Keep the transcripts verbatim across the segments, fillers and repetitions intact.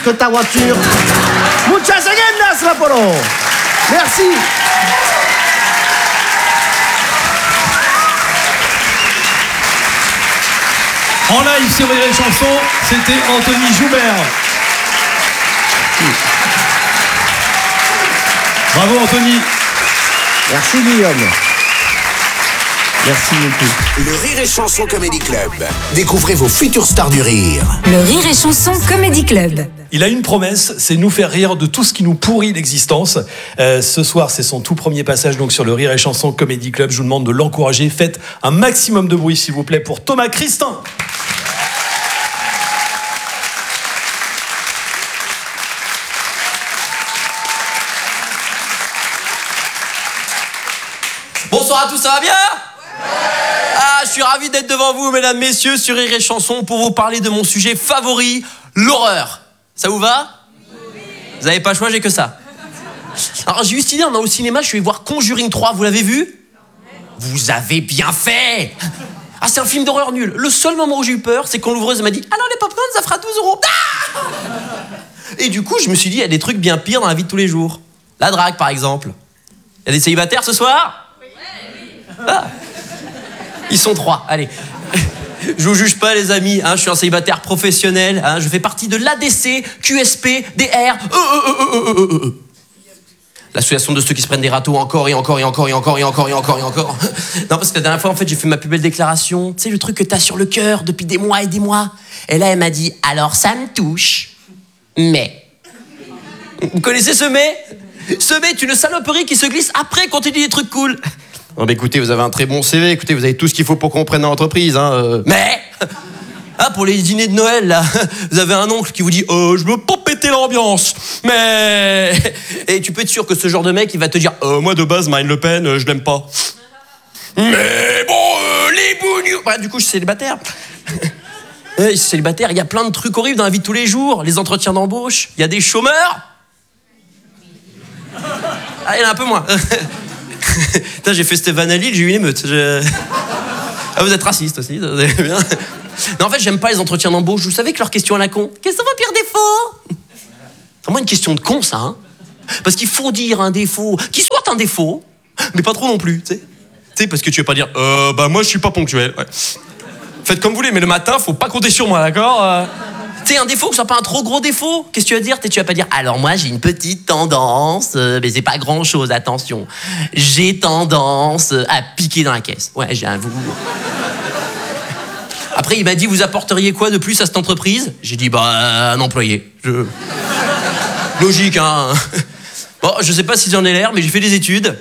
que ta voiture. Muchas gracias, Rapolo. Merci. En live sur Rire et Chanson, c'était Anthony Joubert. Bravo Anthony. Merci Guillaume. Merci beaucoup. Le Rire et Chanson Comedy Club. Découvrez vos futures stars du rire. Le Rire et Chanson Comedy Club. Il a une promesse, c'est nous faire rire de tout ce qui nous pourrit l'existence. Euh, ce soir, c'est son tout premier passage donc sur le Rire et Chanson Comedy Club. Je vous demande de l'encourager. Faites un maximum de bruit, s'il vous plaît, pour Thomas Christin. Bonsoir à tous, ça va bien ? Ah, je suis ravi d'être devant vous, mesdames, messieurs, sur Rire et Chanson, pour vous parler de mon sujet favori, l'horreur. Ça vous va ? Oui. Vous n'avez pas le choix, j'ai que ça. Alors, j'ai eu cette idée, on est au cinéma, je suis allé voir Conjuring trois, vous l'avez vu ? Vous avez bien fait. Ah, c'est un film d'horreur nul. Le seul moment où j'ai eu peur, c'est quand l'ouvreuse m'a dit « Alors, les popcorn, ça fera douze euros. Ah !» Et du coup, je me suis dit, il y a des trucs bien pires dans la vie de tous les jours. La drague, par exemple. Il y a des célibataires ce soir ? Ah. Ils sont trois, allez. Je vous juge pas les amis, hein, je suis un célibataire professionnel, hein, je fais partie de l'A D C, Q S P, D R, E, E, E, E, E, E. L'association de ceux qui se prennent des râteaux encore et encore et encore et encore et encore et encore et encore. Non, parce que la dernière fois, en fait, j'ai fait ma plus belle déclaration. Tu sais, le truc que t'as sur le cœur depuis des mois et des mois. Et là, elle m'a dit, alors ça me touche, mais... Vous connaissez ce mais ? Ce mais est une saloperie qui se glisse après quand tu dis des trucs cool. Non, mais écoutez, vous avez un très bon C V, écoutez, vous avez tout ce qu'il faut pour qu'on prenne dans l'entreprise, hein. Euh... Mais ah, pour les dîners de Noël, là, vous avez un oncle qui vous dit euh, je veux pas péter l'ambiance, mais... Et tu peux être sûr que ce genre de mec, il va te dire euh, moi, de base, Marine Le Pen, euh, je l'aime pas. Mais bon, euh, les bougnous... Ouais, du coup, je suis célibataire. Ouais, je suis célibataire, il y a plein de trucs horribles dans la vie de tous les jours. Les entretiens d'embauche, il y a des chômeurs. Ah, il y en a un peu moins. Putain, j'ai fait Stéphane à Lille, j'ai eu une émeute. Je... Ah, vous êtes raciste aussi, vous allez bien. Non, en fait, j'aime pas les entretiens d'embauche. Vous savez que leurs questions à la con. Quels sont vos pires défauts ? C'est vraiment une question de con, ça, hein. Parce qu'il faut dire un défaut qui soit un défaut, mais pas trop non plus, tu sais. Tu sais, parce que tu veux pas dire, euh, bah moi, je suis pas ponctuel. Ouais. Faites comme vous voulez, mais le matin, faut pas compter sur moi, d'accord ? euh... Tu sais, un défaut, que ce soit pas un trop gros défaut. Qu'est-ce que tu vas dire ? Tu vas pas dire, alors moi, j'ai une petite tendance, euh, mais c'est pas grand-chose, attention. J'ai tendance à piquer dans la caisse. Ouais, j'avoue. Après, il m'a dit, vous apporteriez quoi de plus à cette entreprise ? J'ai dit, bah, un employé. Je... Logique, hein. Bon, je sais pas si j'en ai l'air, mais j'ai fait des études.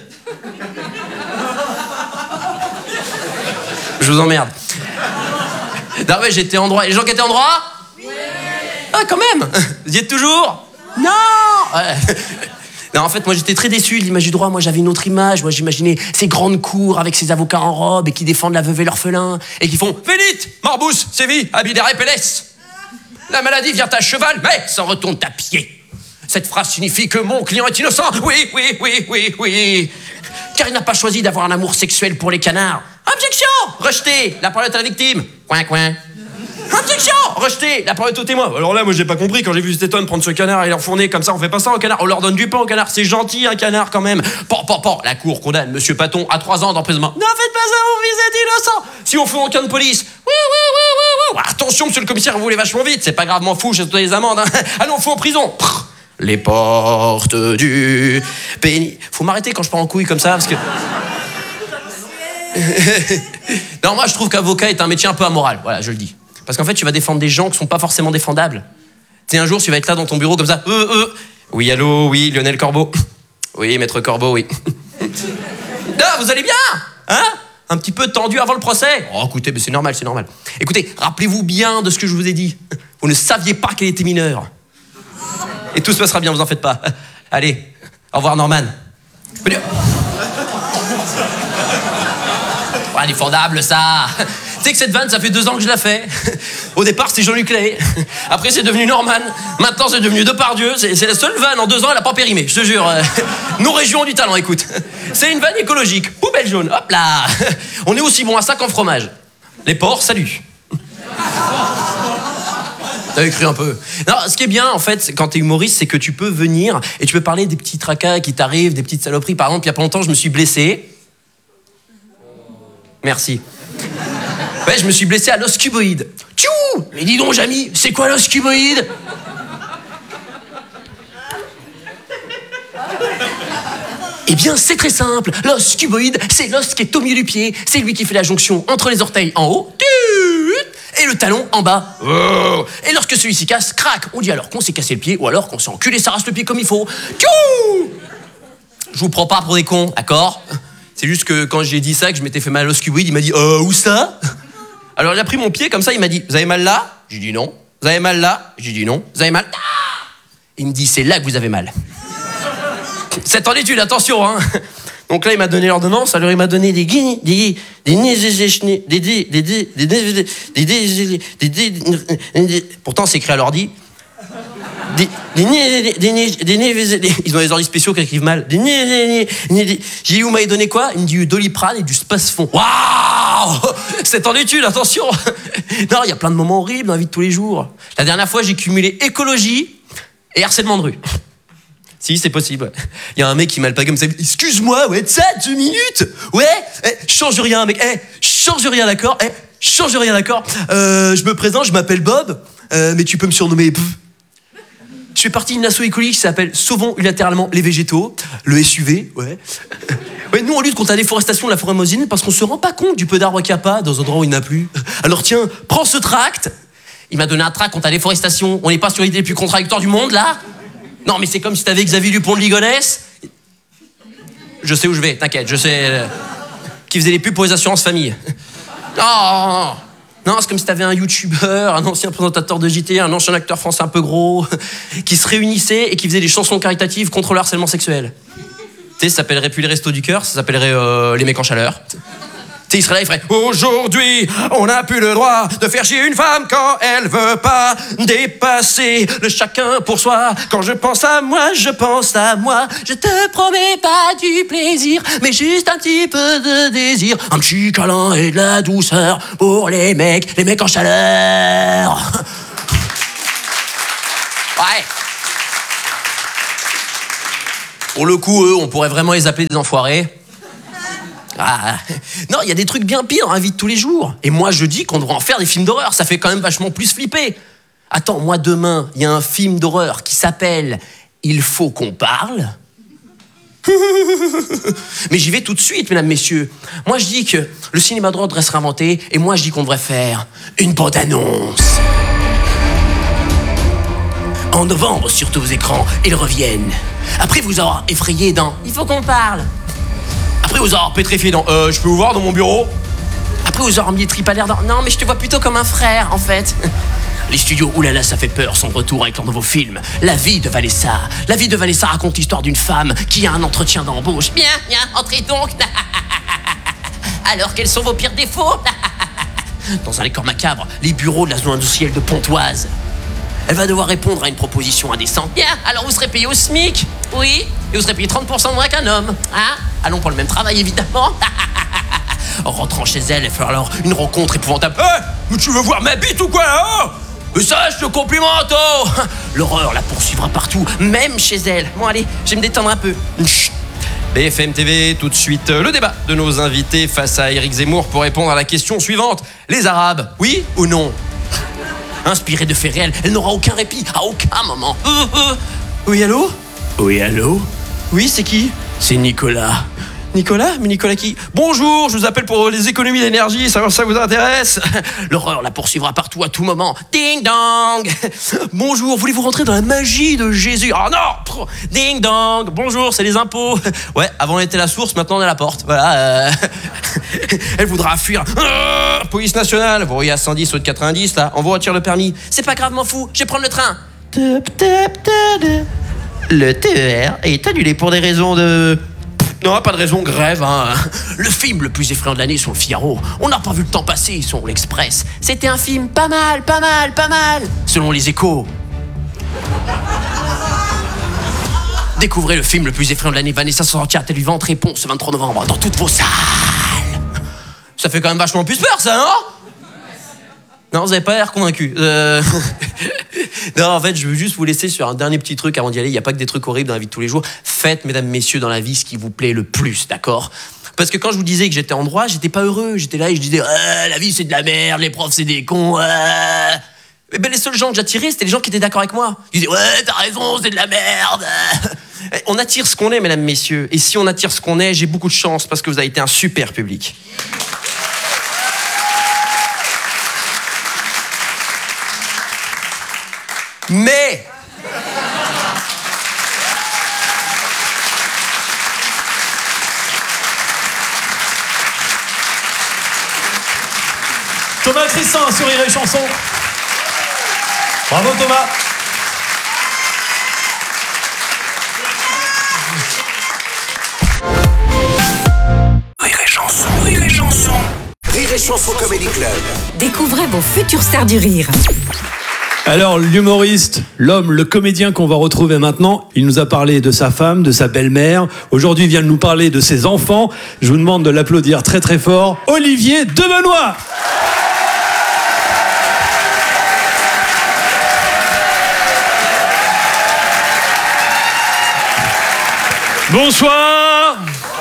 Je vous emmerde. Non, mais j'étais en droit. Les gens qui étaient en droit ? Ah, quand même. Vous y êtes toujours ? Non. Ouais. Non, en fait, moi, j'étais très déçu de l'image du droit. Moi, j'avais une autre image. Moi, j'imaginais ces grandes cours avec ces avocats en robe et qui défendent la veuve et l'orphelin et qui font « Vélite, Morbus, Séville, Abidare, Pélès. La maladie vient à cheval, mais s'en retourne à pied. Cette phrase signifie que mon client est innocent. Oui, oui, oui, oui, oui. Car il n'a pas choisi d'avoir un amour sexuel pour les canards. Objection. Rejeté. La parole est à la victime. Coin, coin. Objection. Rejeté. La parole est au témoin. Alors là, moi, j'ai pas compris quand j'ai vu cet étonne prendre ce canard et l'enfourner comme ça. On fait pas ça au canard. On leur donne du pain au canard. C'est gentil, un canard, quand même. Pan, pan, pan. La cour condamne Monsieur Paton à trois ans d'emprisonnement. Ne faites pas ça, mon fils est innocent. Si on fait aucun de police. Oui, oui, oui, oui, oui. Attention, monsieur le commissaire, vous voulez vachement vite. C'est pas gravement fou, j'ai les amendes. Hein. Allons, faut en prison. Les portes du pénis. Faut m'arrêter quand je pars en couille comme ça, parce que... Non, moi, je trouve qu'avocat est un métier un peu amoral. Voilà, je le dis. Parce qu'en fait, tu vas défendre des gens qui sont pas forcément défendables. Tu sais, un jour, tu vas être là dans ton bureau comme ça. Euh, euh. Oui, allô, oui, Lionel Corbeau. Oui, maître Corbeau, oui. Ah, vous allez bien ? Hein ? Un petit peu tendu avant le procès ? Oh, écoutez, mais c'est normal, c'est normal. Écoutez, rappelez-vous bien de ce que je vous ai dit. Vous ne saviez pas qu'elle était mineure. Et tout se passera bien, vous en faites pas. Allez, au revoir, Norman. Oh, indéfendable, ça. Tu sais que cette vanne, ça fait deux ans que je la fais. Au départ, c'est Jean-Luc Lahaye. Après, c'est devenu Norman. Maintenant, c'est devenu Depardieu. C'est, c'est la seule vanne en deux ans, elle a pas périmé, je te jure. Nos régions ont du talent, écoute. C'est une vanne écologique. Poubelle jaune, hop là. On est aussi bon à ça qu'en fromage. Les porcs, salut. T'avais cru un peu. Non, ce qui est bien, en fait, quand t'es humoriste, c'est que tu peux venir et tu peux parler des petits tracas qui t'arrivent, des petites saloperies. Par exemple, il y a pas longtemps, je me suis blessé. Merci. Ouais, je me suis blessé à l'os cuboïde. Tchou! Mais dis donc, Jamy, c'est quoi l'os cuboïde? Eh bien, c'est très simple. L'os cuboïde, c'est l'os qui est au milieu du pied. C'est lui qui fait la jonction entre les orteils en haut et le talon en bas. Et lorsque celui-ci casse, crac, on dit alors qu'on s'est cassé le pied ou alors qu'on s'est enculé sa race le pied comme il faut. Tchou! Je vous prends pas pour des cons, d'accord? C'est juste que quand j'ai dit ça, que je m'étais fait mal à l'os cuboïde, il m'a dit euh, où ça? Alors il a pris mon pied comme ça, il m'a dit vous avez mal là? J'ai dit non. Vous avez mal là? J'ai dit non. Vous avez mal? Il me dit c'est là que vous avez mal. C'est en étude, attention, hein. Donc là, il m'a donné l'ordonnance, alors il m'a donné des guinées, des des des des des des des des pourtant c'est écrit à l'ordi. Des des des ils ont des ordis spéciaux qui écrivent mal. J'ai dit, vous m'avez donné quoi? Il me dit du Doliprane et du Spasfon. Waouh! C'est en étude, attention. Non, il y a plein de moments horribles dans la vie de tous les jours. La dernière fois, j'ai cumulé écologie et harcèlement de rue. Si, c'est possible. Il y a un mec qui m'a le pas comme ça. Excuse-moi, ouais, ça, deux minutes. Ouais, eh, change rien, mec. Eh, change rien, d'accord. Eh, change rien, d'accord. Euh, je me présente, je m'appelle Bob, euh, mais tu peux me surnommer. Pff. Je fais partie d'une asso écologique qui s'appelle Sauvons unilatéralement les végétaux, le S U V, ouais. Ouais, nous on lutte contre la déforestation de la forêt amazonienne parce qu'on se rend pas compte du peu d'arbres qu'il n'y a pas dans un endroit où il n'y en a plus. Alors tiens, prends ce tract. Il m'a donné un tract contre la déforestation. On n'est pas sur l'idée les plus contradictoires du monde, là? Non, mais c'est comme si t'avais Xavier Dupont de Ligonnès. Je sais où je vais, t'inquiète, je sais. Euh, qui faisait les pubs pour les assurances famille. Non, non, c'est comme si t'avais un youtubeur, un ancien présentateur de J T, un ancien acteur français un peu gros, qui se réunissaient et qui faisait des chansons caritatives contre le harcèlement sexuel. Tu sais, ça s'appellerait plus les Restos du Cœur, ça s'appellerait euh, les mecs en chaleur. Tu sais, il serait là, il ferait « Aujourd'hui, on n'a plus le droit de faire chier une femme quand elle veut pas dépasser le chacun pour soi. Quand je pense à moi, je pense à moi. Je te promets pas du plaisir, mais juste un petit peu de désir. Un petit câlin et de la douceur pour les mecs, les mecs en chaleur. » Ouais. Pour le coup, eux, on pourrait vraiment les appeler des enfoirés. Ah, non, il y a des trucs bien pires dans la vie de tous les jours. Et moi, je dis qu'on devrait en faire des films d'horreur. Ça fait quand même vachement plus flipper. Attends, moi, demain, il y a un film d'horreur qui s'appelle « Il faut qu'on parle ». Mais j'y vais tout de suite, mesdames, messieurs. Moi, je dis que le cinéma d'horreur devrait se réinventer. Et moi, je dis qu'on devrait faire une bande-annonce. En novembre, sur tous vos écrans, ils reviennent. Après vous avoir effrayé dans « Il faut qu'on parle ». Après vous avoir pétrifié dans euh, je peux vous voir dans mon bureau. Après vous avoir mis les tripes à l'air dans non mais je te vois plutôt comme un frère en fait. Les studios Oulala ça fait peur sont de retour avec leur nouveau film La vie de Vanessa. La vie de Vanessa raconte l'histoire d'une femme qui a un entretien d'embauche. Bien, bien, entrez donc. Alors quels sont vos pires défauts? Dans un décor macabre, les bureaux de la zone industrielle de Pontoise. Elle va devoir répondre à une proposition indécente. Bien, alors vous serez payé au SMIC. Oui, et vous serez payé trente pour cent moins qu'un homme. Hein? Allons pour le même travail, évidemment. En rentrant chez elle, elle fait alors une rencontre épouvantable. Hé, hey, mais tu veux voir ma bite ou quoi, là? Mais ça, je te complimente, oh. L'horreur la poursuivra partout, même chez elle. Bon, allez, je vais me détendre un peu. Chut. B F M T V, tout de suite, le débat de nos invités face à Éric Zemmour pour répondre à la question suivante. Les Arabes, oui ou non? Inspirée de faits réels, elle n'aura aucun répit, à aucun moment. Euh, euh. Oui, allô? Oui, allô? Oui, c'est qui? C'est Nicolas. Nicolas? Mais Nicolas qui? Bonjour, je vous appelle pour les économies d'énergie, ça, ça vous intéresse? L'horreur la poursuivra partout à tout moment. Ding dong! Bonjour, voulez-vous rentrer dans la magie de Jésus? Oh non! Ding dong! Bonjour, c'est les impôts. Ouais, avant on était la source, maintenant on est la porte. Voilà. Euh... Elle voudra fuir. Euh, police nationale, vous voyez à cent dix au de quatre-vingt-dix là, on vous retire le permis. C'est pas grave, m'en fous, je vais prendre le train. Le T E R est annulé pour des raisons de... Non, pas de raison, grève, hein. Le film le plus effrayant de l'année sur le Figaro. On n'a pas vu le temps passer sur l'Express. C'était un film pas mal, pas mal, pas mal. Selon les Échos. Découvrez le film le plus effrayant de l'année. Vanessa sortira telle vivante. Réponse ce vingt-trois novembre dans toutes vos salles. Ça fait quand même vachement plus peur, ça, non? Non, vous avez pas l'air convaincu. Euh... Non, en fait, je veux juste vous laisser sur un dernier petit truc avant d'y aller. Il n'y a pas que des trucs horribles dans la vie de tous les jours. Faites, mesdames, messieurs, dans la vie ce qui vous plaît le plus, d'accord ? Parce que quand je vous disais que j'étais en droit, j'étais pas heureux. J'étais là et je disais ah, la vie c'est de la merde, les profs c'est des cons. Ah. Mais ben, les seuls gens que j'attirais, c'était les gens qui étaient d'accord avec moi. Ils disaient ouais, t'as raison, c'est de la merde. On attire ce qu'on est, mesdames, messieurs. Et si on attire ce qu'on est, j'ai beaucoup de chance parce que vous avez été un super public. Mais Thomas Christin sur Rire et Chanson. Bravo Thomas. Rire et Chanson, Rire et Chanson. Rire et Chanson Comedy Club. Découvrez vos futures stars du rire. Alors, l'humoriste, l'homme, le comédien qu'on va retrouver maintenant, il nous a parlé de sa femme, de sa belle-mère. Aujourd'hui, il vient de nous parler de ses enfants. Je vous demande de l'applaudir très très fort. Olivier Debenoît. Bonsoir.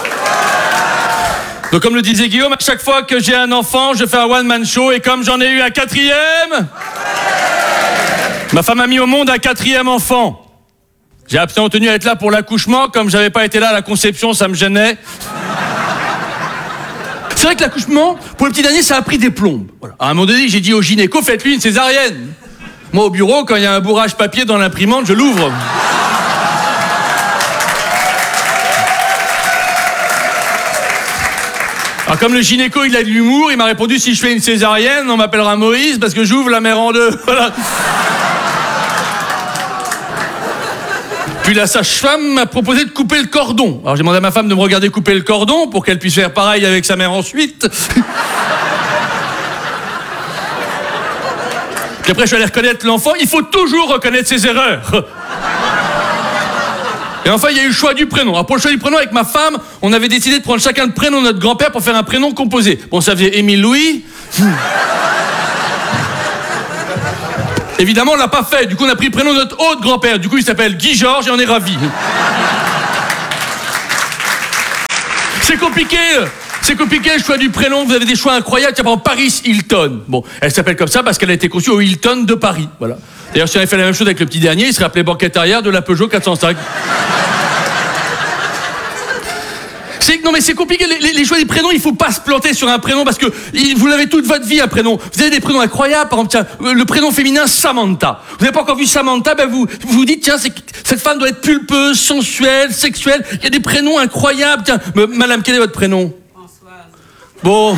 Donc comme le disait Guillaume, à chaque fois que j'ai un enfant, je fais un one-man show et comme j'en ai eu un quatrième, ma femme a mis au monde un quatrième enfant. J'ai absolument tenu à être là pour l'accouchement, comme j'avais pas été là à la conception, ça me gênait. C'est vrai que l'accouchement, pour le petit dernier, ça a pris des plombes. Voilà. À un moment donné, j'ai dit au gynéco, faites-lui une césarienne. Moi au bureau, quand il y a un bourrage papier dans l'imprimante, je l'ouvre. Alors comme le gynéco il a de l'humour, il m'a répondu si je fais une césarienne, on m'appellera Moïse parce que j'ouvre la mère en deux. Voilà. Puis la sage-femme m'a proposé de couper le cordon. Alors j'ai demandé à ma femme de me regarder couper le cordon pour qu'elle puisse faire pareil avec sa mère ensuite. Puis après je suis allé reconnaître l'enfant, il faut toujours reconnaître ses erreurs. Et enfin, il y a eu le choix du prénom. Alors pour le choix du prénom, avec ma femme, on avait décidé de prendre chacun le prénom de notre grand-père pour faire un prénom composé. Bon, ça faisait Émile Louis. Évidemment, on l'a pas fait. Du coup, on a pris le prénom de notre autre grand-père. Du coup, il s'appelle Guy Georges et on est ravis. C'est compliqué. C'est compliqué le choix du prénom. Vous avez des choix incroyables. Tiens, par exemple, Paris Hilton. Bon, elle s'appelle comme ça parce qu'elle a été conçue au Hilton de Paris. Voilà. D'ailleurs, si on avait fait la même chose avec le petit dernier, il serait appelé banquette arrière de la Peugeot quatre cent cinq. C'est, non mais c'est compliqué, les, les, les choix des prénoms, il faut pas se planter sur un prénom parce que il, vous l'avez toute votre vie un prénom. Vous avez des prénoms incroyables, par exemple, tiens, le prénom féminin Samantha. Vous n'avez pas encore vu Samantha, ben vous vous, vous dites, tiens, c'est, cette femme doit être pulpeuse, sensuelle, sexuelle. Il y a des prénoms incroyables. Tiens, madame, quel est votre prénom ? Françoise. Bon.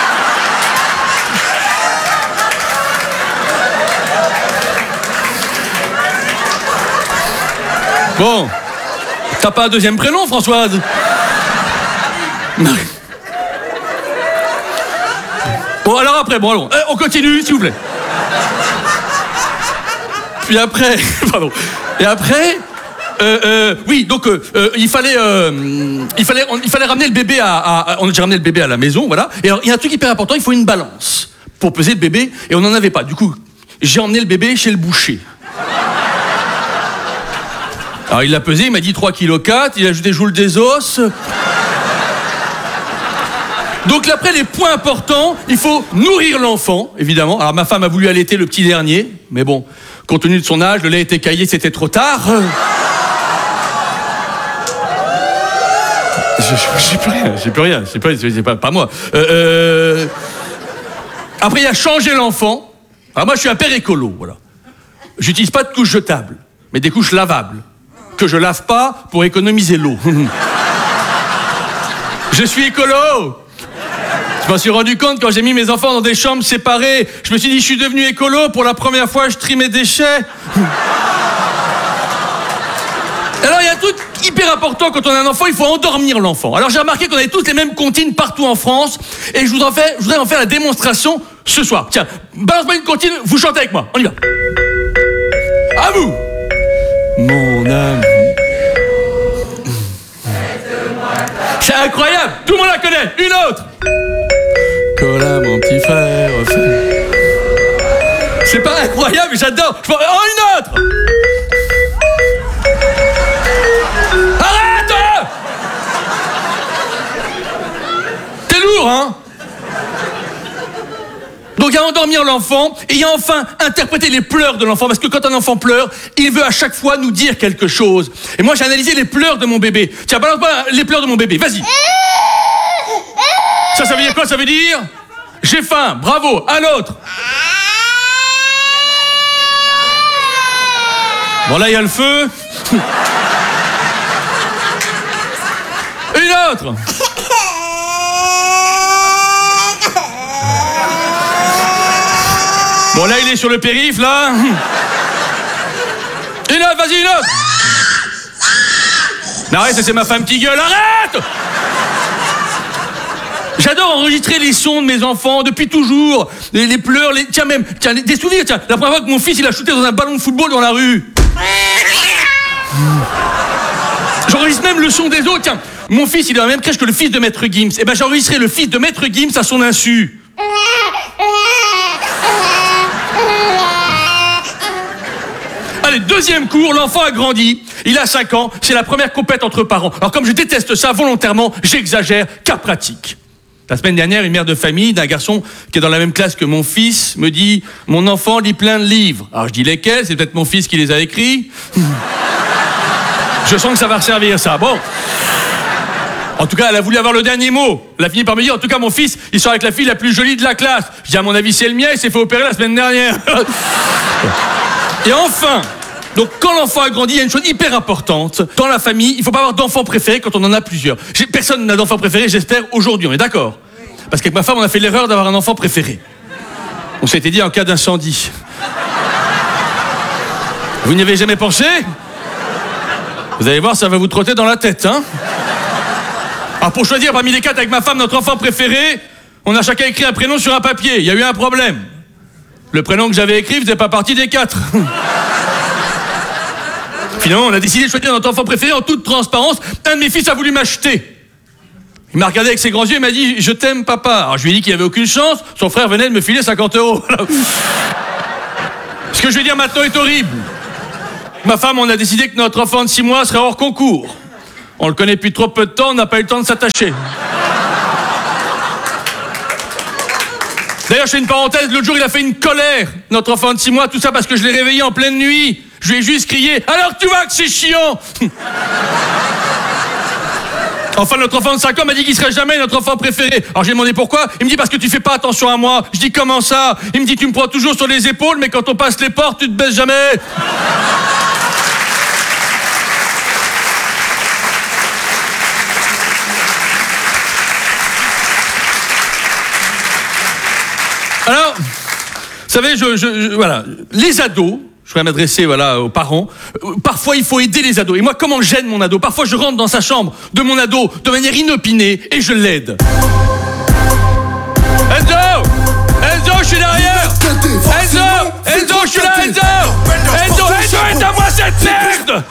Bon. T'as pas un deuxième prénom, Françoise ? Bon, alors après, bon, allons, on continue, s'il vous plaît. Puis après, pardon. Et après, euh, euh, oui, donc euh, euh, il fallait, euh, il fallait, on, il fallait ramener le bébé à, à, on a déjà ramené le bébé à la maison, voilà. Et alors, il y a un truc hyper important, il faut une balance pour peser le bébé, et on n'en avait pas. Du coup, j'ai emmené le bébé chez le boucher. Alors il l'a pesé, il m'a dit trois virgule quatre kilos, il a ajouté joule des os. Donc là, après, les points importants, il faut nourrir l'enfant, évidemment. Alors ma femme a voulu allaiter le petit dernier, mais bon, compte tenu de son âge, le lait était caillé, c'était trop tard. J'ai plus rien, j'ai plus rien, c'est pas, c'est pas, pas moi. Euh, euh... Après, il a changé l'enfant. Alors moi, je suis un père écolo, voilà. J'utilise pas de couches jetables, mais des couches lavables, que je lave pas pour économiser l'eau. Je suis écolo. Je m'en suis rendu compte quand j'ai mis mes enfants dans des chambres séparées. Je me suis dit, je suis devenu écolo. Pour la première fois, je trie mes déchets. Alors, il y a un truc hyper important quand on a un enfant, il faut endormir l'enfant. Alors, j'ai remarqué qu'on avait tous les mêmes comptines partout en France. Et je voudrais en faire, je voudrais en faire la démonstration ce soir. Tiens, balance-moi une comptine, vous chantez avec moi. On y va. À vous. Mon âme. C'est incroyable. Tout le monde la connaît. Une autre. Cola, mon petit frère. C'est pas incroyable, j'adore. Je... Oh, une autre. Arrête. T'es lourd, hein? Donc il y a endormir l'enfant et il y a enfin interpréter les pleurs de l'enfant, parce que quand un enfant pleure, il veut à chaque fois nous dire quelque chose. Et moi j'ai analysé les pleurs de mon bébé. Tiens, balance-moi les pleurs de mon bébé, vas-y. Ça, ça veut dire quoi? Ça veut dire j'ai faim, bravo, à l'autre. Bon là il y a le feu. Une autre. Bon là il est sur le périph' là. Une autre, vas-y une autre. Mais arrête, c'est ma femme qui gueule, arrête. J'adore enregistrer les sons de mes enfants depuis toujours. Les, les pleurs, les... tiens même, tiens, les... des souvenirs, tiens. La première fois que mon fils il a shooté dans un ballon de football dans la rue. J'enregistre même le son des autres, tiens. Mon fils il est dans la même crèche que le fils de Maître Gims. Et ben j'enregistrerai le fils de Maître Gims à son insu. Allez, deuxième cours, l'enfant a grandi, il a cinq ans, c'est la première compète entre parents. Alors comme je déteste ça, volontairement, j'exagère, cas pratique. La semaine dernière, une mère de famille d'un garçon qui est dans la même classe que mon fils me dit « Mon enfant lit plein de livres ». Alors je dis « Lesquels ? C'est peut-être mon fils qui les a écrits ?» Je sens que ça va servir ça. Bon. En tout cas, elle a voulu avoir le dernier mot. Elle a fini par me dire, en tout cas, mon fils, il sort avec la fille la plus jolie de la classe. Je dis, à mon avis, c'est le mien, il s'est fait opérer la semaine dernière. Et enfin, donc quand l'enfant a grandi, il y a une chose hyper importante. Dans la famille, il ne faut pas avoir d'enfant préféré quand on en a plusieurs. J'ai, personne n'a d'enfant préféré, j'espère, aujourd'hui, on est d'accord? Parce qu'avec ma femme, on a fait l'erreur d'avoir un enfant préféré. On s'était dit en cas d'incendie. Vous n'y avez jamais pensé? Vous allez voir, ça va vous trotter dans la tête, hein? Alors pour choisir parmi les quatre avec ma femme notre enfant préféré, on a chacun écrit un prénom sur un papier. Il y a eu un problème. Le prénom que j'avais écrit faisait pas partie des quatre. Finalement, on a décidé de choisir notre enfant préféré en toute transparence. Un de mes fils a voulu m'acheter. Il m'a regardé avec ses grands yeux et m'a dit « Je t'aime, papa ». Alors je lui ai dit qu'il avait aucune chance. Son frère venait de me filer cinquante euros. Ce que je vais dire maintenant est horrible. Ma femme, on a décidé que notre enfant de six mois serait hors concours. On le connaît depuis trop peu de temps, on n'a pas eu le temps de s'attacher. D'ailleurs, je fais une parenthèse, l'autre jour, il a fait une colère, notre enfant de six mois, tout ça parce que je l'ai réveillé en pleine nuit. Je lui ai juste crié « Alors tu vois que c'est chiant !» Enfin, notre enfant de cinq ans m'a dit qu'il serait jamais notre enfant préféré. Alors j'ai demandé pourquoi. Il me dit parce que tu fais pas attention à moi. Je dis comment ça? Il me dit tu me prends toujours sur les épaules, mais quand on passe les portes, tu te baisses jamais. Alors, vous savez, je, je, je, voilà, les ados, je voudrais m'adresser voilà, aux parents, euh, parfois il faut aider les ados. Et moi, comment j'aide mon ado? Parfois je rentre dans sa chambre de mon ado de manière inopinée et je l'aide. Enzo! Enzo, je suis derrière! Enzo! Enzo, je suis là, Enzo! Enzo, Enzo, aide-moi cette merde!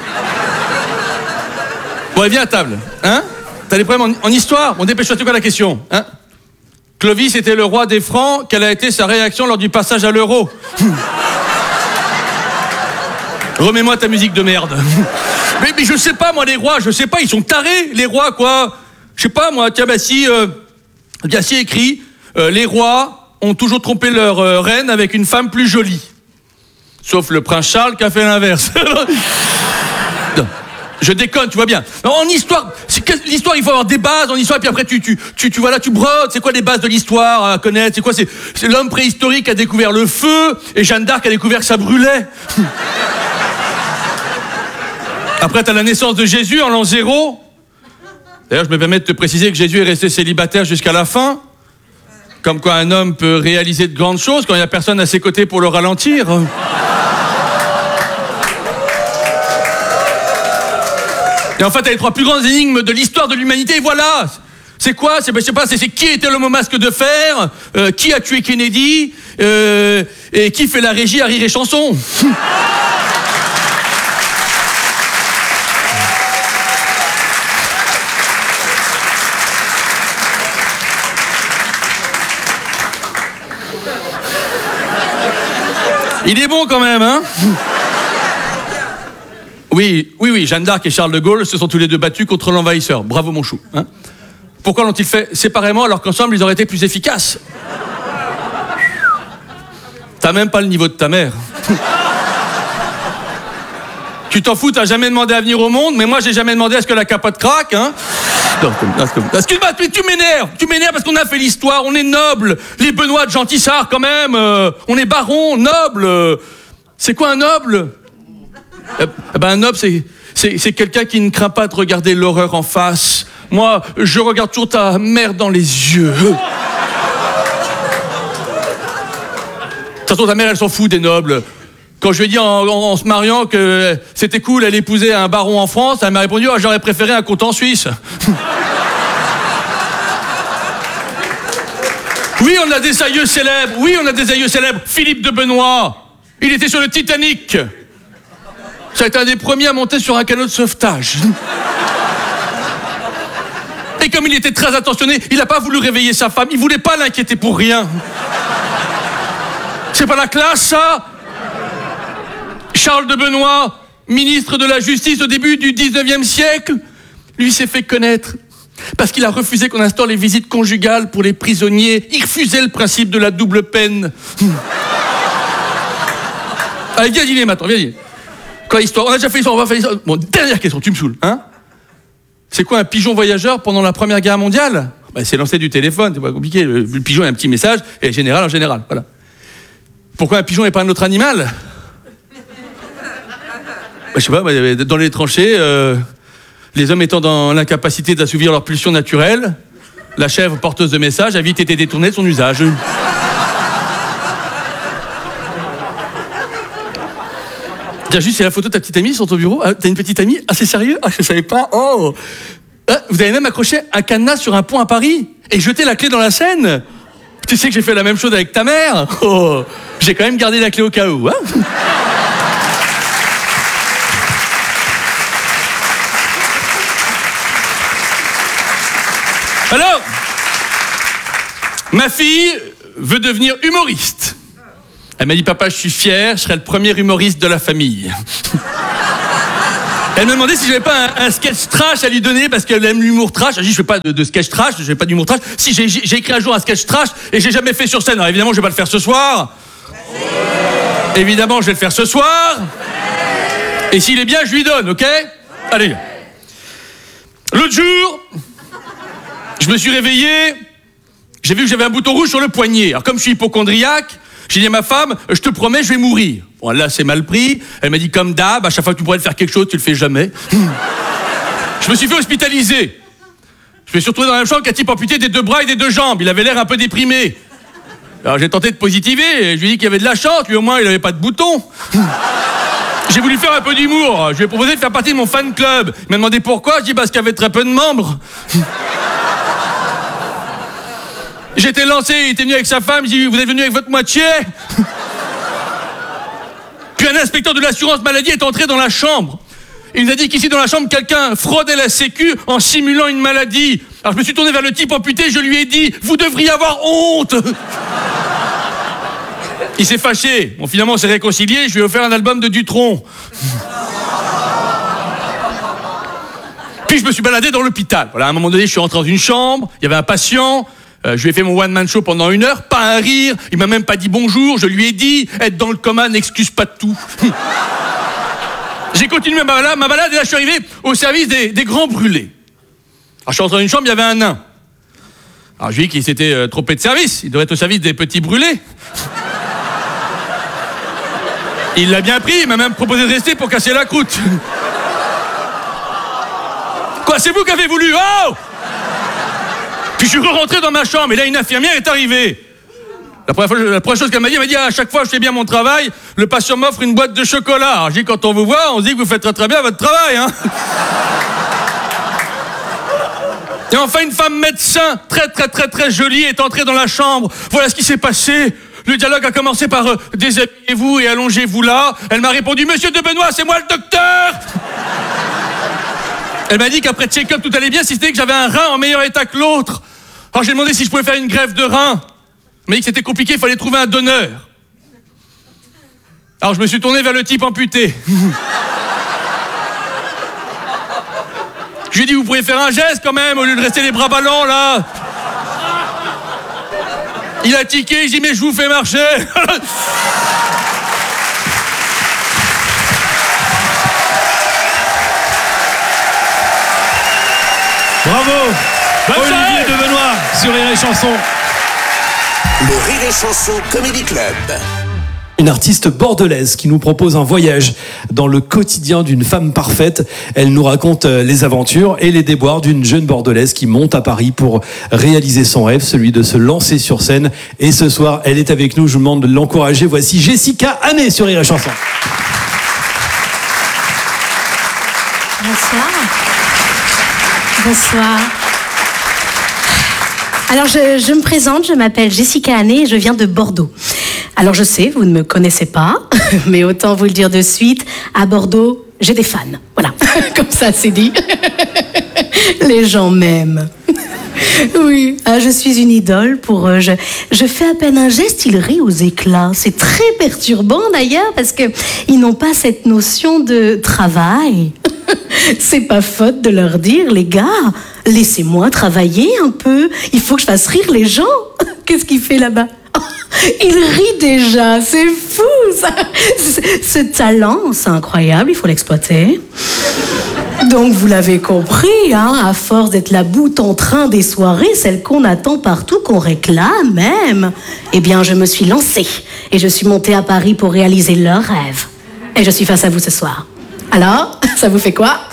Bon, viens à table, hein? T'as des problèmes en, en histoire? Bon, dépêche-toi, c'est quoi la question, hein? Clovis était le roi des Francs, quelle a été sa réaction lors du passage à l'euro? Remets-moi ta musique de merde. mais, mais je sais pas, moi, les rois, je sais pas, ils sont tarés, les rois, quoi. Je sais pas, moi, tiens, bah si, euh, Gassier écrit, euh, les rois ont toujours trompé leur euh, reine avec une femme plus jolie. Sauf le prince Charles qui a fait l'inverse. Non. Je déconne, tu vois bien. Non, en histoire, c'est que, l'histoire, il faut avoir des bases en histoire, et puis après, tu, tu, tu, tu, voilà, tu brodes. C'est quoi les bases de l'histoire à connaître? C'est quoi? C'est, c'est l'homme préhistorique qui a découvert le feu, et Jeanne d'Arc a découvert que ça brûlait. Après, t'as la naissance de Jésus en l'an zéro. D'ailleurs, je me permets de te préciser que Jésus est resté célibataire jusqu'à la fin. Comme quoi un homme peut réaliser de grandes choses quand il n'y a personne à ses côtés pour le ralentir. Et en fait, t'as les trois plus grandes énigmes de l'histoire de l'humanité, et voilà. C'est quoi? C'est, ben, je sais pas, c'est, c'est qui était l'homme au masque de fer, euh, qui a tué Kennedy, euh, et qui fait la régie à Rire et Chanson. Il est bon quand même, hein? Oui, oui, oui, Jeanne d'Arc et Charles de Gaulle se sont tous les deux battus contre l'envahisseur. Bravo mon chou. Hein. Pourquoi l'ont-ils fait séparément alors qu'ensemble ils auraient été plus efficaces? T'as même pas le niveau de ta mère. Tu t'en fous, t'as jamais demandé à venir au monde, mais moi j'ai jamais demandé à ce que la capote craque, hein. Excuse-moi, mais tu m'énerves, tu m'énerves parce qu'on a fait l'histoire, on est noble. Les Benoît de Gentissart quand même, euh, on est baron, noble. Euh, c'est quoi un noble? Eh ben, un noble, c'est, c'est, c'est quelqu'un qui ne craint pas de regarder l'horreur en face. Moi, je regarde toujours ta mère dans les yeux. De toute façon, ta mère, elle s'en fout des nobles. Quand je lui ai dit en, en, en se mariant que c'était cool, elle épousait un baron en France, elle m'a répondu oh, « j'aurais préféré un comte en Suisse ». Oui, on a des aïeux célèbres. Oui, on a des aïeux célèbres. Philippe de Benoît, il était sur le Titanic. Ça a été un des premiers à monter sur un canot de sauvetage. Et comme il était très attentionné, il n'a pas voulu réveiller sa femme. Il voulait pas l'inquiéter pour rien. C'est pas la classe, ça? Charles de Benoît, ministre de la Justice au début du dix-neuvième siècle, lui s'est fait connaître parce qu'il a refusé qu'on instaure les visites conjugales pour les prisonniers. Il refusait le principe de la double peine. Allez, viens dîner maintenant, viens dîner. Quoi, histoire? On a déjà fait l'histoire, on va faire l'histoire. Bon, dernière question, tu me saoules, hein? C'est quoi un pigeon voyageur pendant la Première Guerre mondiale? Bah, c'est lancé du téléphone, c'est pas compliqué. Le, le pigeon a un petit message, et général en général, voilà. Pourquoi un pigeon et pas un autre animal? Bah, je sais pas, bah, dans les tranchées, euh, les hommes étant dans l'incapacité d'assouvir leur pulsion naturelle, la chèvre porteuse de messages a vite été détournée de son usage. Tiens, juste, c'est la photo de ta petite amie sur ton bureau. Ah, t'as une petite amie? Ah, c'est sérieux? Ah, je savais pas. Oh! Ah, vous avez même accroché un cadenas sur un pont à Paris et jeté la clé dans la Seine? Tu sais que j'ai fait la même chose avec ta mère? Oh! J'ai quand même gardé la clé au cas où, hein? Alors, ma fille veut devenir humoriste. Elle m'a dit, papa, je suis fier, je serai le premier humoriste de la famille. Elle me demandait si j'avais pas un, un sketch trash à lui donner parce qu'elle aime l'humour trash. J'ai dit, je fais pas de, de sketch trash, je fais pas d'humour trash. Si, j'ai, j'ai écrit un jour un sketch trash et j'ai jamais fait sur scène. Alors évidemment, je vais pas le faire ce soir. Oui. Évidemment, je vais le faire ce soir. Oui. Et s'il est bien, je lui donne, ok? Oui. Allez. L'autre jour, je me suis réveillé, j'ai vu que j'avais un bouton rouge sur le poignet. Alors comme je suis hypochondriaque, j'ai dit à ma femme, je te promets, je vais mourir. Bon, là, c'est mal pris. Elle m'a dit, comme d'hab, à chaque fois que tu pourrais faire quelque chose, tu le fais jamais. Je me suis fait hospitaliser. Je me suis retrouvé dans la même chambre qu'un type amputé des deux bras et des deux jambes. Il avait l'air un peu déprimé. Alors j'ai tenté de positiver, et je lui ai dit qu'il y avait de la chance, lui au moins, il n'avait pas de bouton. J'ai voulu faire un peu d'humour. Je lui ai proposé de faire partie de mon fan club. Il m'a demandé pourquoi. Je dis, parce qu'il y avait très peu de membres. J'étais lancé, il était venu avec sa femme, j'ai dit, vous êtes venu avec votre moitié? Puis un inspecteur de l'assurance maladie est entré dans la chambre. Il nous a dit qu'ici dans la chambre, quelqu'un fraudait la sécu en simulant une maladie. Alors je me suis tourné vers le type amputé, je lui ai dit, vous devriez avoir honte. Il s'est fâché. Bon, finalement, on s'est réconciliés, je lui ai offert un album de Dutronc. Puis je me suis baladé dans l'hôpital. Voilà, à un moment donné, je suis rentré dans une chambre, il y avait un patient. Euh, je lui ai fait mon one-man show pendant une heure, pas un rire, il m'a même pas dit bonjour, je lui ai dit, être dans le coma n'excuse pas de tout. J'ai continué ma balade, ma balade et là je suis arrivé au service des, des grands brûlés. Alors je suis rentré dans une chambre, il y avait un nain. Alors je lui ai dit qu'il s'était euh, trompé de service, il devrait être au service des petits brûlés. Il l'a bien pris, il m'a même proposé de rester pour casser la croûte. Quoi, c'est vous qui avez voulu? Oh! Puis je suis rentré dans ma chambre et là une infirmière est arrivée. La première, fois, la première chose qu'elle m'a dit, elle m'a dit à chaque fois je fais bien mon travail, le patient m'offre une boîte de chocolat. Alors j'ai dit quand on vous voit, on se dit que vous faites très très bien votre travail, hein. Et enfin une femme médecin très très très très jolie est entrée dans la chambre. Voilà ce qui s'est passé. Le dialogue a commencé par euh, déshabillez-vous et allongez-vous là. Elle m'a répondu, monsieur de Benoît, c'est moi le docteur. Elle m'a dit qu'après check-up tout allait bien, si c'était que j'avais un rein en meilleur état que l'autre. Alors j'ai demandé si je pouvais faire une greffe de rein. Elle m'a dit que c'était compliqué, il fallait trouver un donneur. Alors je me suis tourné vers le type amputé. Je lui ai dit, vous pourriez faire un geste quand même, au lieu de rester les bras ballants, là. Il a tiqué, j'ai dit, mais je vous fais marcher. Bravo. Bonne Olivier soirée. de Benoît sur Rire et Chanson. Le Rire et Chanson Comedy Club. Une artiste bordelaise qui nous propose un voyage dans le quotidien d'une femme parfaite. Elle nous raconte les aventures et les déboires d'une jeune bordelaise qui monte à Paris pour réaliser son rêve, celui de se lancer sur scène. Et ce soir, elle est avec nous. Je vous demande de l'encourager. Voici Jessica Hanet sur Rire et Chanson. Bonsoir. Bonsoir. Alors, je, je me présente, je m'appelle Jessica Hanet et je viens de Bordeaux. Alors, je sais, vous ne me connaissez pas, mais autant vous le dire de suite, à Bordeaux, j'ai des fans. Voilà, comme ça, c'est dit. Les gens m'aiment. Oui, ah, je suis une idole pour eux. Je, je fais à peine un geste, ils rient aux éclats. C'est très perturbant d'ailleurs parce que ils n'ont pas cette notion de travail. C'est pas faute de leur dire, les gars, laissez-moi travailler un peu. Il faut que je fasse rire les gens. Qu'est-ce qu'il fait là-bas? Il rit déjà, c'est fou ça. Ce, ce talent, c'est incroyable, il faut l'exploiter. Donc vous l'avez compris, hein, à force d'être la boute en train des soirées, celle qu'on attend partout, qu'on réclame même, eh bien je me suis lancée et je suis montée à Paris pour réaliser leur rêve. Et je suis face à vous ce soir. Alors, ça vous fait quoi?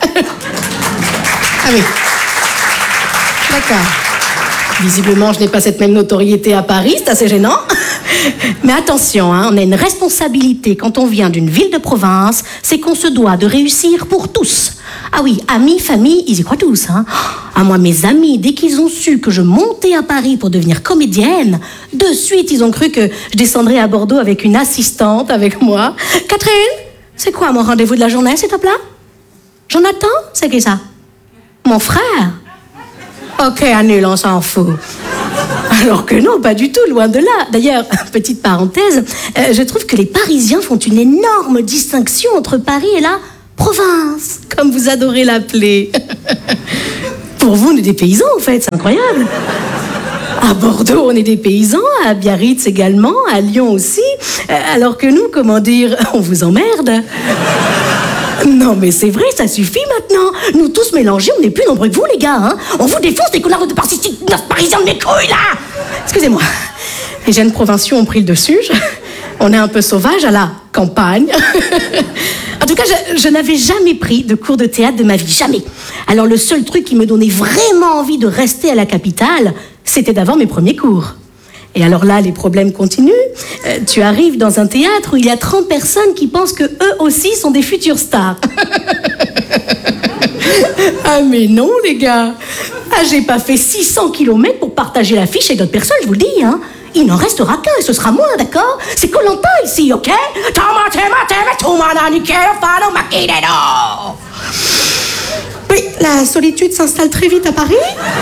Ah oui. D'accord. Visiblement, je n'ai pas cette même notoriété à Paris, c'est assez gênant. Mais attention, hein, on a une responsabilité quand on vient d'une ville de province, c'est qu'on se doit de réussir pour tous. Ah oui, amis, famille, ils y croient tous. Hein. Ah, moi, mes amis, dès qu'ils ont su que je montais à Paris pour devenir comédienne, de suite, ils ont cru que je descendrais à Bordeaux avec une assistante avec moi. Catherine, c'est quoi mon rendez-vous de la journée, s'il te plaît? Jonathan, c'est qui ça? Mon frère? Ok, annule, on s'en fout. Alors que non, pas du tout, loin de là. D'ailleurs, petite parenthèse, euh, je trouve que les Parisiens font une énorme distinction entre Paris et la province, comme vous adorez l'appeler. Pour vous, on est des paysans, en fait, c'est incroyable. À Bordeaux, on est des paysans, à Biarritz également, à Lyon aussi, euh, alors que nous, comment dire, on vous emmerde. Non, mais c'est vrai, ça suffit maintenant. Nous tous mélangés, on n'est plus nombreux que vous, les gars. Hein. On vous défonce des connards de parisiens de mes couilles, là. Excusez-moi. Les jeunes provinciaux ont pris le dessus. Je... On est un peu sauvages à la campagne. En tout cas, je, je n'avais jamais pris de cours de théâtre de ma vie, jamais. Alors le seul truc qui me donnait vraiment envie de rester à la capitale, c'était d'avoir mes premiers cours. Et alors là, les problèmes continuent. Euh, tu arrives dans un théâtre où il y a trente personnes qui pensent que eux aussi sont des futurs stars. Ah mais non, les gars. Ah, j'ai pas fait six cents kilomètres pour partager l'affiche avec d'autres personnes, je vous le dis, hein. Il n'en restera qu'un et ce sera moi, d'accord? C'est Koh-Lanta ici, ok? Oui, la solitude s'installe très vite à Paris.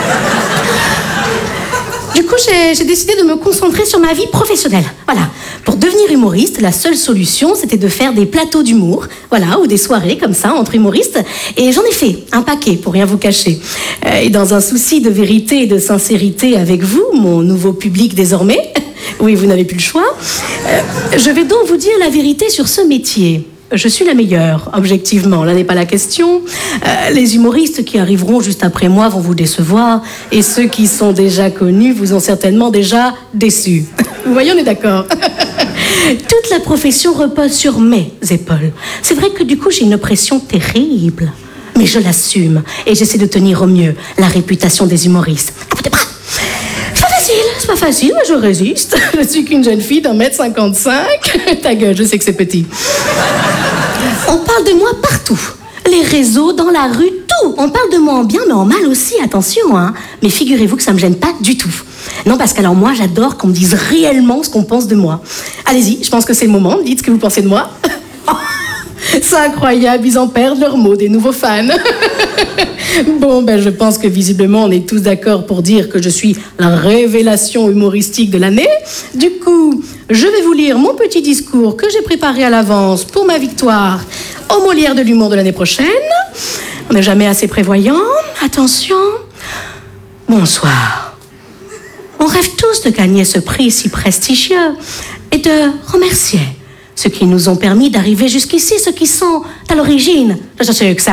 Du coup, j'ai, j'ai décidé de me concentrer sur ma vie professionnelle. Voilà. Pour devenir humoriste, la seule solution, c'était de faire des plateaux d'humour, voilà, ou des soirées comme ça, entre humoristes. Et j'en ai fait un paquet, pour rien vous cacher. Euh, et dans un souci de vérité et de sincérité avec vous, mon nouveau public désormais, oui, vous n'avez plus le choix, euh, je vais donc vous dire la vérité sur ce métier. Je suis la meilleure, objectivement, là n'est pas la question. Euh, les humoristes qui arriveront juste après moi vont vous décevoir, et ceux qui sont déjà connus vous ont certainement déjà déçus. Vous voyez, on est d'accord. Toute la profession repose sur mes épaules. C'est vrai que du coup, j'ai une pression terrible, mais je l'assume, et j'essaie de tenir au mieux la réputation des humoristes. À bout de bras. C'est pas facile, c'est pas facile, mais je résiste. Je suis qu'une jeune fille d'un mètre cinquante-cinq. Ta gueule, je sais que c'est petit. On parle de moi partout. Les réseaux, dans la rue, tout. On parle de moi en bien, mais en mal aussi, attention, hein. Mais figurez-vous que ça me gêne pas du tout. Non, parce qu'alors moi, j'adore qu'on me dise réellement ce qu'on pense de moi. Allez-y, je pense que c'est le moment. Dites ce que vous pensez de moi. Oh, c'est incroyable, ils en perdent leurs mots, des nouveaux fans. Bon, ben je pense que visiblement on est tous d'accord pour dire que je suis la révélation humoristique de l'année. Du coup, je vais vous lire mon petit discours que j'ai préparé à l'avance pour ma victoire au Molière de l'humour de l'année prochaine. On n'est jamais assez prévoyant. Attention. Bonsoir. On rêve tous de gagner ce prix si prestigieux et de remercier ceux qui nous ont permis d'arriver jusqu'ici, ceux qui sont à l'origine de ce succès.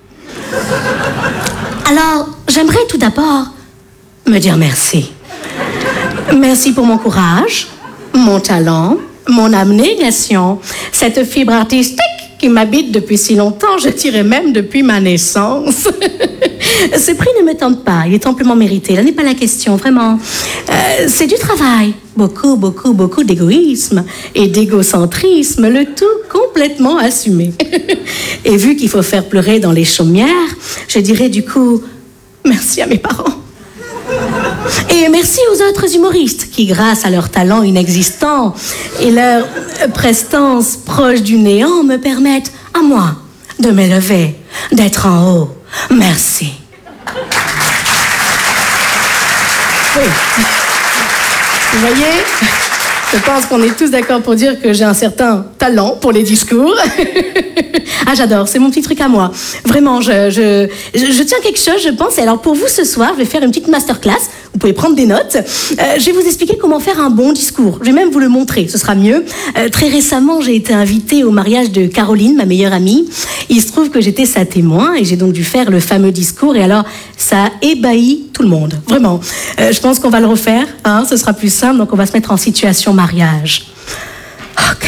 Alors, j'aimerais tout d'abord me dire merci. Merci pour mon courage, mon talent, mon abnégation, cette fibre artistique qui m'habite depuis si longtemps, je dirais même depuis ma naissance. Ce prix ne me tente pas, il est amplement mérité, là n'est pas la question, vraiment. Euh, c'est du travail, beaucoup, beaucoup, beaucoup d'égoïsme et d'égocentrisme, le tout complètement assumé. Et vu qu'il faut faire pleurer dans les chaumières, je dirais du coup, merci à mes parents. Et merci aux autres humoristes qui, grâce à leur talent inexistant et leur prestance proche du néant, me permettent à moi de m'élever, d'être en haut. Merci. Oui. Vous voyez, je pense qu'on est tous d'accord pour dire que j'ai un certain talent pour les discours. Ah, j'adore, c'est mon petit truc à moi. Vraiment, je, je, je, je tiens quelque chose, je pense. Et alors, pour vous, ce soir, je vais faire une petite masterclass. Vous pouvez prendre des notes. Euh, je vais vous expliquer comment faire un bon discours. Je vais même vous le montrer, ce sera mieux. Euh, très récemment, j'ai été invitée au mariage de Caroline, ma meilleure amie. Il se trouve que j'étais sa témoin et j'ai donc dû faire le fameux discours. Et alors, ça a ébahi tout le monde. Vraiment. Euh, je pense qu'on va le refaire. Hein, ce sera plus simple. Donc, on va se mettre en situation mariage. Ok.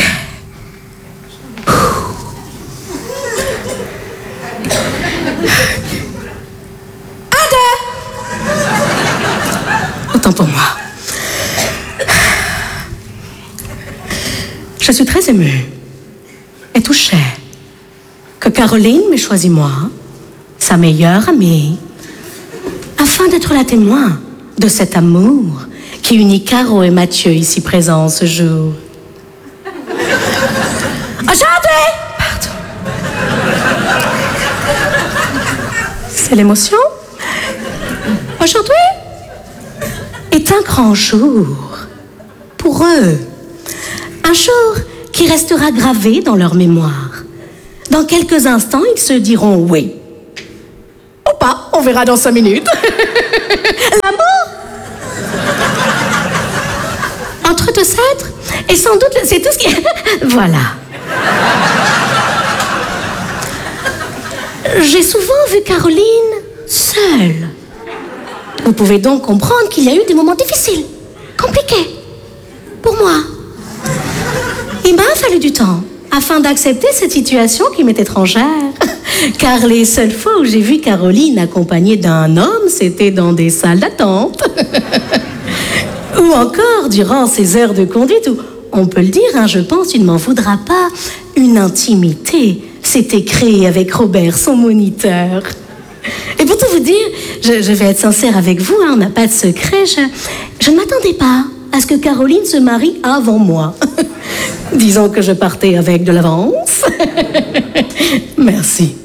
Autant pour moi. Je suis très émue et touchée que Caroline m'ait choisi moi, sa meilleure amie, afin d'être la témoin de cet amour qui unit Caro et Mathieu ici présents ce jour. Aujourd'hui, pardon. C'est l'émotion. Aujourd'hui est un grand jour pour eux. Un jour qui restera gravé dans leur mémoire. Dans quelques instants, ils se diront oui. Ou pas, on verra dans cinq minutes. L'amour entre deux êtres, et sans doute, c'est tout ce qui... Voilà. J'ai souvent vu Caroline seule. Vous pouvez donc comprendre qu'il y a eu des moments difficiles, compliqués, pour moi. Il m'a fallu du temps afin d'accepter cette situation qui m'est étrangère. Car les seules fois où j'ai vu Caroline accompagnée d'un homme, c'était dans des salles d'attente. Ou encore durant ces heures de conduite où, on peut le dire, hein, je pense, tu ne m'en voudras pas, une intimité s'était créée avec Robert, son moniteur. Et pour tout vous dire, je, je vais être sincère avec vous, hein, on n'a pas de secret, je, je ne m'attendais pas à ce que Caroline se marie avant moi. Disons que je partais avec de l'avance. Merci.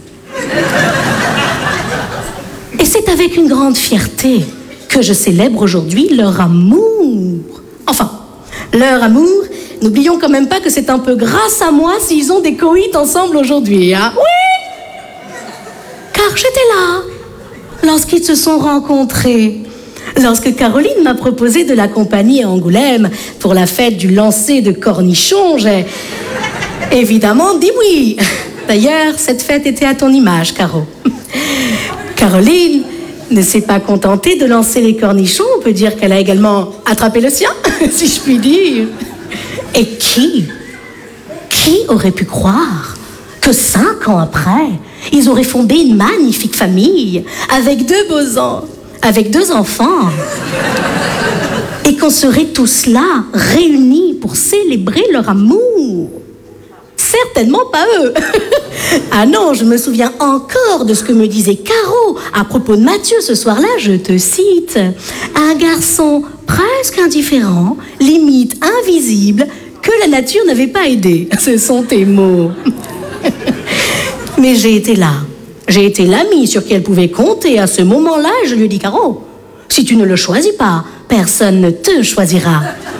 Et c'est avec une grande fierté que je célèbre aujourd'hui leur amour. Enfin, leur amour, n'oublions quand même pas que c'est un peu grâce à moi s'ils ont des coïts ensemble aujourd'hui, hein. Oui! Car j'étais là lorsqu'ils se sont rencontrés. Lorsque Caroline m'a proposé de l'accompagner à Angoulême pour la fête du lancer de cornichons, j'ai évidemment dit oui. D'ailleurs, cette fête était à ton image, Caro. Caroline ne s'est pas contentée de lancer les cornichons, on peut dire qu'elle a également attrapé le sien, si je puis dire. Et qui, qui aurait pu croire que cinq ans après, ils auraient fondé une magnifique famille avec deux beaux ans, avec deux enfants, et qu'on serait tous là, réunis pour célébrer leur amour? Certainement pas eux. Ah non, je me souviens encore de ce que me disait Caro à propos de Mathieu ce soir-là, je te cite. Un garçon presque indifférent, limite invisible, que la nature n'avait pas aidé. Ce sont tes mots. Mais j'ai été là, J'ai été l'ami sur qui elle pouvait compter à ce moment-là et je lui ai dit, Caro, si tu ne le choisis pas, personne ne te choisira.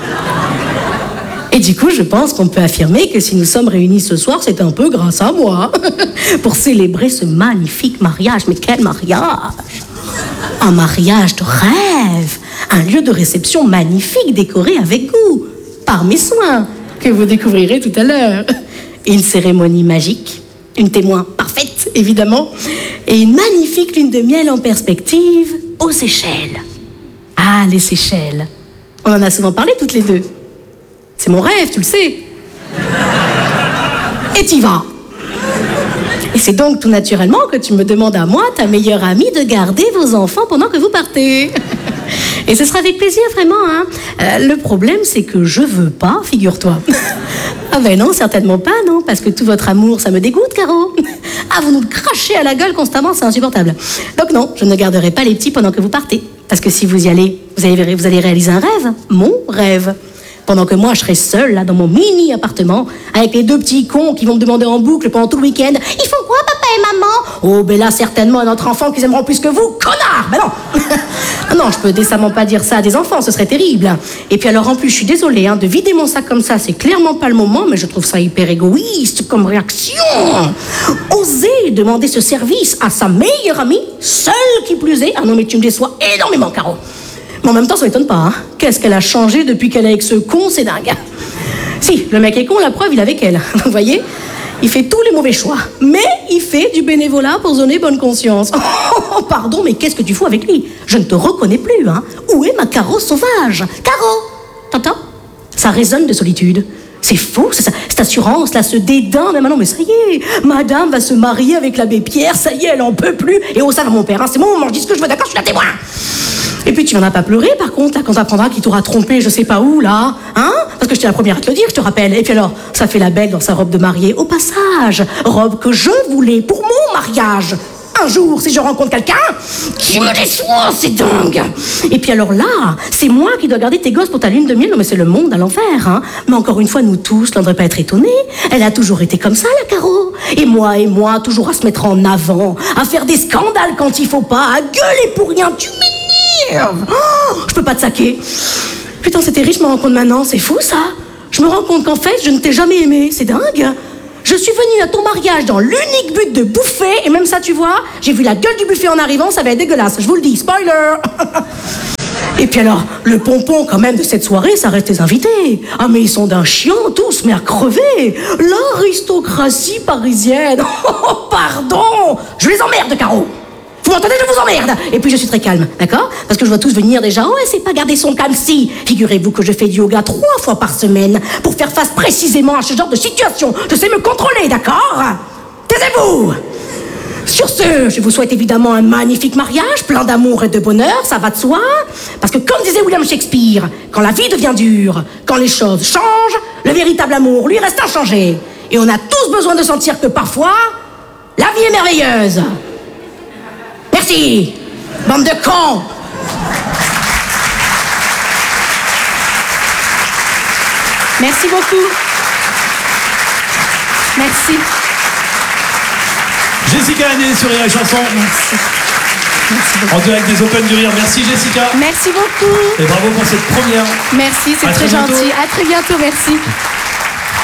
Et du coup, je pense qu'on peut affirmer que si nous sommes réunis ce soir, c'est un peu grâce à moi, pour célébrer ce magnifique mariage. Mais quel mariage! Un mariage de rêve, un lieu de réception magnifique décoré avec goût, par mes soins, que vous découvrirez tout à l'heure. Une cérémonie magique, une témoin parfaite, évidemment, et une magnifique lune de miel en perspective aux Seychelles. Ah, les Seychelles. On en a souvent parlé toutes les deux. C'est mon rêve, tu le sais. Et t'y vas. Et c'est donc tout naturellement que tu me demandes à moi, ta meilleure amie, de garder vos enfants pendant que vous partez. Et ce sera avec plaisir, vraiment. Hein. Euh, le problème, c'est que je veux pas, figure-toi. Ah ben non, certainement pas, non, parce que tout votre amour, ça me dégoûte, Caro. Ah, vous nous le crachez à la gueule constamment, c'est insupportable. Donc non, je ne garderai pas les petits pendant que vous partez. Parce que si vous y allez, vous allez, vous allez réaliser un rêve, mon rêve. Pendant que moi, je serai seule, là, dans mon mini-appartement, avec les deux petits cons qui vont me demander en boucle pendant tout le week-end, « Ils font quoi, papa et maman ?» Oh, ben là, certainement, un autre enfant qu'ils aimeront plus que vous, connard. Ben non. Non, je peux décemment pas dire ça à des enfants, ce serait terrible. Et puis alors, en plus, je suis désolée, hein, de vider mon sac comme ça, c'est clairement pas le moment, mais je trouve ça hyper égoïste comme réaction. Oser demander ce service à sa meilleure amie, seule qui plus est. Ah non, mais tu me déçois énormément, Caro. Mais en même temps, ça m'étonne pas. Hein. Qu'est-ce qu'elle a changé depuis qu'elle est avec ce con, c'est dingue. Si, le mec est con, la preuve, il est avec elle. Vous voyez ? Il fait tous les mauvais choix. Mais il fait du bénévolat pour donner bonne conscience. Oh, pardon, mais qu'est-ce que tu fous avec lui ? Je ne te reconnais plus, hein. Où est ma Caro sauvage ? Caro ! T'entends ? Ça résonne de solitude. C'est fou, c'est ça, cette assurance, là, ce dédain. Mais maintenant, mais ça y est, madame va se marier avec l'abbé Pierre, ça y est, elle en peut plus. Et oh, ça va, mon père, hein, c'est mon moment, je dis ce que je veux, d'accord, je suis la témoin. Et puis tu viendras pas pleurer, par contre, là, quand t'apprendras qu'il t'aura trompé, je sais pas où, là, hein ? Parce que j'étais la première à te le dire, je te rappelle. Et puis alors, ça fait la belle dans sa robe de mariée. Au passage, robe que je voulais pour mon mariage. Un jour, si je rencontre quelqu'un qui me déçoit, c'est dingue. Et puis alors là, c'est moi qui dois garder tes gosses pour ta lune de miel. Non mais c'est le monde à l'envers, hein. Mais encore une fois, nous tous, on ne devrait pas être étonnés. Elle a toujours été comme ça, la Caro. Et moi, et moi, toujours à se mettre en avant, à faire des scandales quand il faut pas, à gueuler pour rien. Tu m'énerves. Oh, je peux pas te saquer. Putain, c'était riche, je me rends compte maintenant. C'est fou, ça. Je me rends compte qu'en fait, je ne t'ai jamais aimé. C'est dingue. Je suis venue à ton mariage dans l'unique but de bouffer, et même ça, tu vois, j'ai vu la gueule du buffet en arrivant, ça va être dégueulasse, je vous le dis, spoiler. Et puis alors, le pompon quand même de cette soirée, ça reste tes invités. Ah mais ils sont d'un chiant tous, mais à crever. L'aristocratie parisienne. Oh pardon, je les emmerde, Caro. Vous m'entendez, je vous emmerde. Et puis je suis très calme, d'accord ? Parce que je vois tous venir déjà. Oh, elle sait pas garder son calme. Si, figurez-vous que je fais du yoga trois fois par semaine pour faire face précisément à ce genre de situation. Je sais me contrôler, d'accord ? Taisez-vous ! Sur ce, je vous souhaite évidemment un magnifique mariage, plein d'amour et de bonheur, ça va de soi. Parce que comme disait William Shakespeare, quand la vie devient dure, quand les choses changent, le véritable amour, lui, reste inchangé. Et on a tous besoin de sentir que parfois, la vie est merveilleuse. Merci, bande de cons. Merci beaucoup. Merci. Jessica Hané sur Rire et Chanson. Merci. Merci beaucoup. En direct des Open du Rire. Merci Jessica. Merci beaucoup. Et bravo pour cette première. Merci, c'est À très très bientôt. gentil. À très bientôt, merci.